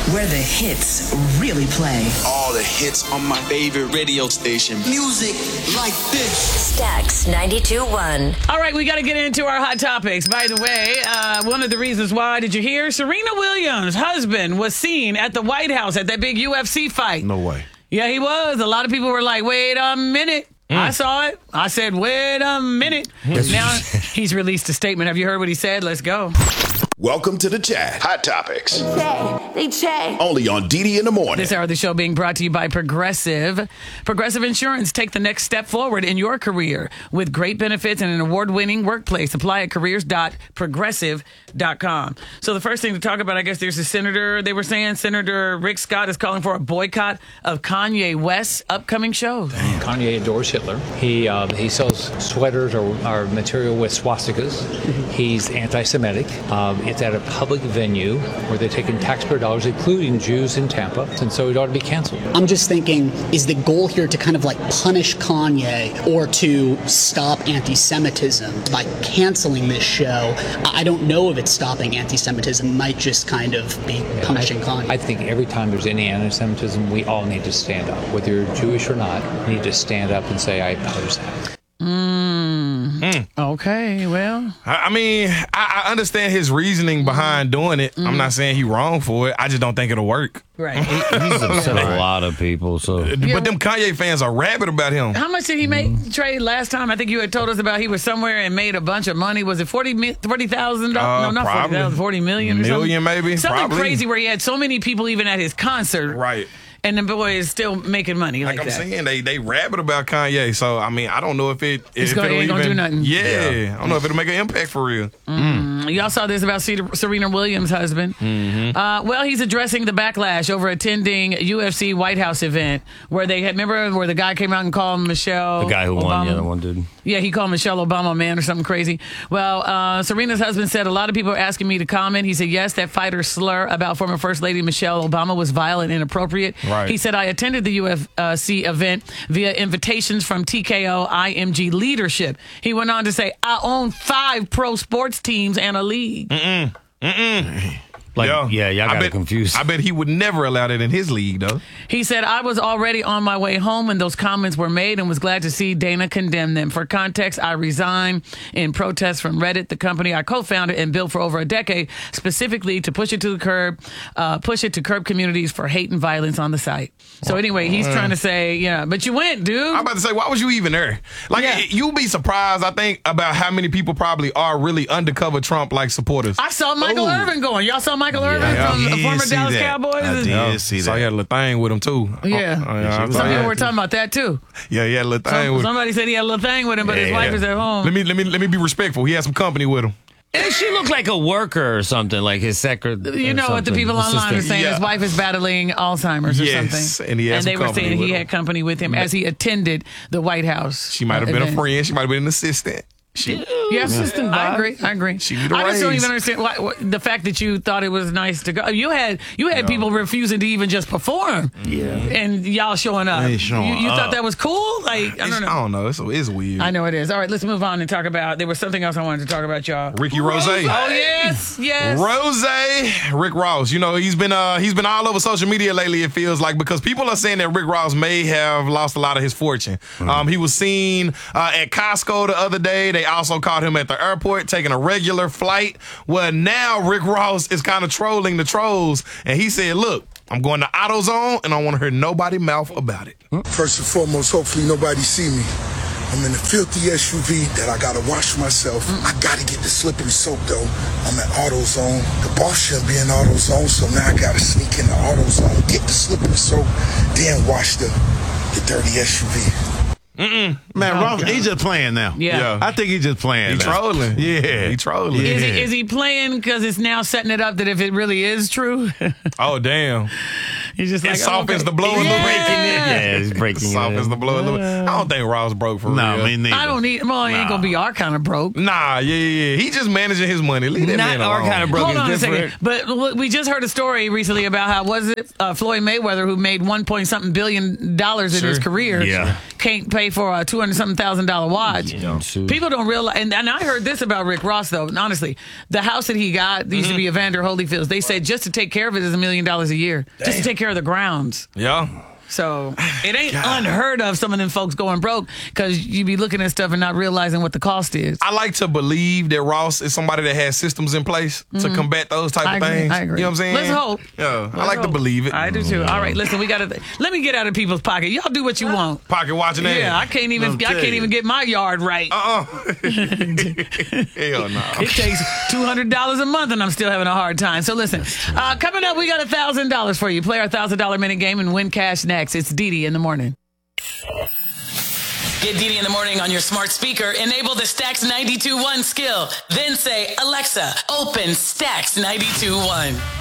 where the hits really play. All the hits on my favorite radio station. Music like this. Stax 92.1. All right, we got to get into our hot topics. By the way, one of the reasons why, did you hear? Serena Williams' husband was seen at the White House at that big UFC fight. No way. Yeah, he was. A lot of people were like, wait a minute. I saw it. I said, wait a minute. Now he's released a statement. Have you heard what he said? Let's go. Welcome to the chat. Hot Topics. They say. Only on DD in the morning. This hour of the show being brought to you by Progressive. Progressive Insurance. Take the next step forward in your career with great benefits and an award-winning workplace. Apply at careers.progressive.com. So the first thing to talk about, I guess there's a senator, they were saying Senator Rick Scott is calling for a boycott of Kanye West's upcoming shows. Kanye adores Hitler. He sells sweaters or material with swastikas. He's anti-Semitic. It's at a public venue where they're taking taxpayer dollars, including Jews in Tampa, and so it ought to be canceled. I'm just thinking, is the goal here to kind of like punish Kanye or to stop anti-Semitism by canceling this show? I don't know if it's stopping anti-Semitism. It might just kind of be punishing Kanye. I think every time there's any anti-Semitism, we all need to stand up. Whether you're Jewish or not, you need to stand up and say, I oppose that. Okay, well. I mean, I understand his reasoning behind doing it. I'm not saying he's wrong for it. I just don't think it'll work. Right. He's upset a lot of people. So, But them Kanye fans are rabid about him. How much did he make, Trey, last time? I think you had told us about he was somewhere and made a bunch of money. Was it $40,000? No, not $40,000, $40 million or something? Million, maybe. Something probably. crazy where he had so many people even at his concert. Right. And the boy is still making money like I'm that. saying, they rabid about Kanye. So, I mean, I don't know if it... It's ain't gonna do nothing. Yeah. I don't know if it'll make an impact for real. Y'all saw this about Serena Williams' husband. Well, he's addressing the backlash over attending UFC White House event where they had, remember where the guy came out and called Michelle the guy who Obama? won, yeah, the one dude. Yeah, he called Michelle Obama a man or something crazy. Well, Serena's husband said, a lot of people are asking me to comment. He said, yes, that fighter's slur about former First Lady Michelle Obama was vile and inappropriate. Right. He said, I attended the UFC event via invitations from TKO IMG leadership. He went on to say, I own 5 pro sports teams and a league. Y'all got confused. I bet he would never allow that in his league, though. He said, I was already on my way home when those comments were made and was glad to see Dana condemn them. For context, I resigned in protest from Reddit, the company I co-founded and built for over a decade, specifically to push it to curb communities for hate and violence on the site. So anyway, he's trying to say, yeah, but you went, dude. I'm about to say, why was you even there? Like, you'll be surprised, I think, about how many people probably are really undercover Trump-like supporters. I saw Michael Irvin going. Y'all saw Michael Irvin from the former Dallas Cowboys? I did see that. So he had a little thing with him, too. Yeah. Some people were talking about that, too. Yeah, he had a little thing with him. Somebody said he had a little thing with him, but his wife is at home. Let me be respectful. He had some company with him. And she looked like a worker or something, like his secretary. You know what the people online are saying? His wife is battling Alzheimer's or something. And they were saying he had company with him as he attended the White House. She might have been a friend. She might have been an assistant. Yes, I agree. She need a I just don't raise. even understand the fact that you thought it was nice to go. You had people refusing to even just perform. Yeah, and y'all showing up. You thought that was cool? Like I don't know. It's weird. I know it is. All right, let's move on and talk about. There was something else I wanted to talk about, y'all. Ricky Rose. Oh yes. Rose. Rick Ross. You know he's been all over social media lately. It feels like because people are saying that Rick Ross may have lost a lot of his fortune. He was seen at Costco the other day. They also caught him at the airport taking a regular flight. Well, now Rick Ross is kind of trolling the trolls, and he said, "Look, I'm going to AutoZone, and I want to hear nobody mouth about it." First and foremost, hopefully nobody see me. I'm in a filthy SUV that I gotta wash myself. I gotta get the slippery soap though. I'm at AutoZone. The boss shouldn't be in AutoZone, so now I gotta sneak in the AutoZone, get the slippery soap, then wash the dirty SUV. Man, Ross, he's just playing now. Yeah. I think he's just playing. He trolling. Yeah. He trolling. Is he playing because it's now setting it up that if it really is true? Oh, damn. He's just like, It's soft as the blow in the Yeah, he's breaking soft it. as the blow in the I don't think Ross broke for No, real. me neither. I don't need. Well, he ain't gonna be our kind of broke. Nah, yeah. He just managing his money. Leave that Not man our alone. kind of broke. Hold on a is second. different. But we just heard a story recently about how was it Floyd Mayweather, who made $1.something billion in his career, Yeah. can't pay for a $200-something thousand watch. People don't realize, and I heard this about Rick Ross though. Honestly, the house that he got used to be Evander Holyfield's. They said just to take care of it is $1 million a year, just to take care of the grounds. Yeah. So it ain't unheard of some of them folks going broke because you be looking at stuff and not realizing what the cost is. I like to believe that Ross is somebody that has systems in place to combat those type of things. I agree. You know what I'm saying? Let's hope. Yeah, I like to believe it. I do too. All right, listen, we got to let me get out of people's pocket. Y'all do what you want. Pocket watching that. Yeah, I can't even get my yard right. Hell no. It takes $200 a month, and I'm still having a hard time. So listen, coming up, we got $1,000 for you. Play our $1,000 minute game and win cash next. It's Didi in the morning. Get Didi in the morning on your smart speaker. Enable the Stacks 92.1 skill. Then say, Alexa, open Stacks 92.1.